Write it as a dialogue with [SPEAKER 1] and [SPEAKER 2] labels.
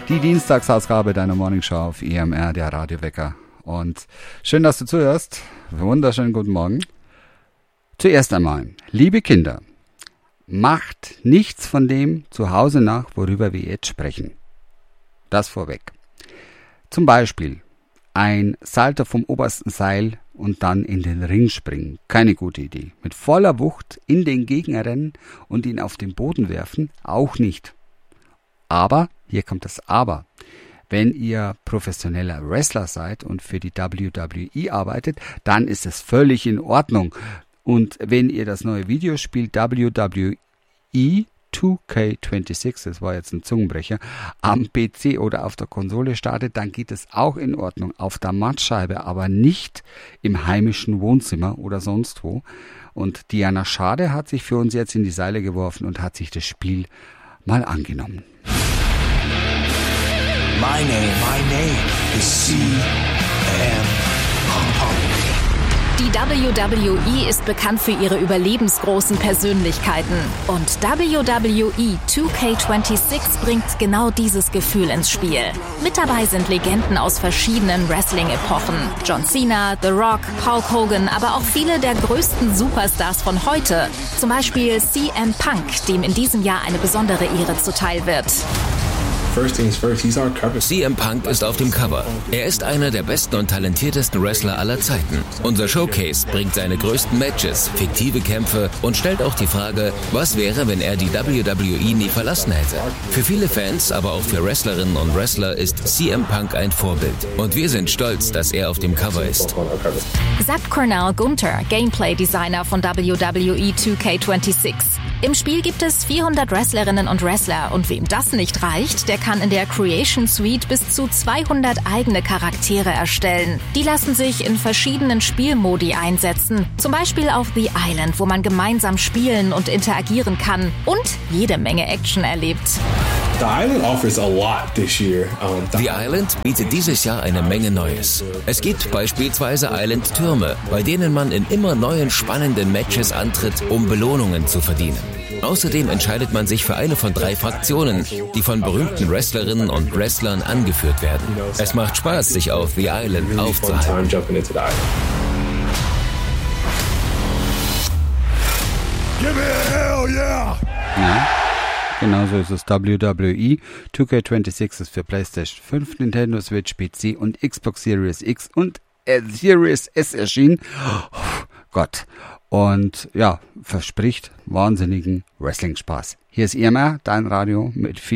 [SPEAKER 1] Die Dienstagsausgabe deiner Morningshow auf EMR, der Radiowecker. Und schön, dass du zuhörst. Wunderschönen guten Morgen. Zuerst einmal, liebe Kinder, macht nichts von dem zu Hause nach, worüber wir jetzt sprechen. Das vorweg. Zum Beispiel ein Salto vom obersten Seil und dann in den Ring springen. Keine gute Idee. Mit voller Wucht in den Gegner rennen und ihn auf den Boden werfen, auch nicht. Aber, hier kommt das Aber, wenn ihr professioneller Wrestler seid und für die WWE arbeitet, dann ist es völlig in Ordnung. Und wenn ihr das neue Videospiel WWE 2K26, das war jetzt ein Zungenbrecher, am PC oder auf der Konsole startet, dann geht es auch in Ordnung. Auf der Mattscheibe, aber nicht im heimischen Wohnzimmer oder sonst wo. Und Diana Schade hat sich für uns jetzt in die Seile geworfen und hat sich das Spiel mal angenommen.
[SPEAKER 2] My name is CM Punk.
[SPEAKER 3] Die WWE ist bekannt für ihre überlebensgroßen Persönlichkeiten. Und WWE 2K26 bringt genau dieses Gefühl ins Spiel. Mit dabei sind Legenden aus verschiedenen Wrestling-Epochen. John Cena, The Rock, Hulk Hogan, aber auch viele der größten Superstars von heute. Zum Beispiel CM Punk, dem in diesem Jahr eine besondere Ehre zuteil wird.
[SPEAKER 4] CM Punk ist auf dem Cover. Er ist einer der besten und talentiertesten Wrestler aller Zeiten. Unser Showcase bringt seine größten Matches, fiktive Kämpfe und stellt auch die Frage, was wäre, wenn er die WWE nie verlassen hätte. Für viele Fans, aber auch für Wrestlerinnen und Wrestler ist CM Punk ein Vorbild. Und wir sind stolz, dass er auf dem Cover ist.
[SPEAKER 3] Sagt Cornell Gunter, Gameplay-Designer von WWE 2K26. Im Spiel gibt es 400 Wrestlerinnen und Wrestler und wem das nicht reicht, der kann in der Creation Suite bis zu 200 eigene Charaktere erstellen. Die lassen sich in verschiedenen Spielmodi einsetzen, zum Beispiel auf The Island, wo man gemeinsam spielen und interagieren kann und jede Menge Action erlebt.
[SPEAKER 5] The Island offers a lot this year.
[SPEAKER 4] The Island bietet dieses Jahr eine Menge Neues. Es gibt beispielsweise Island-Türme, bei denen man in immer neuen spannenden Matches antritt, um Belohnungen zu verdienen. Außerdem entscheidet man sich für eine von 3 Fraktionen, die von berühmten Wrestlerinnen und Wrestlern angeführt werden. Es macht Spaß, sich auf The Island aufzuhalten.
[SPEAKER 5] Give me a hell yeah!
[SPEAKER 1] Ja, genau so ist es. WWE 2K26 ist für PlayStation 5, Nintendo Switch, PC und Xbox Series X und Series S erschienen. Oh Gott. Und ja, verspricht wahnsinnigen Wrestling-Spaß. Hier ist EMR, dein Radio mit viel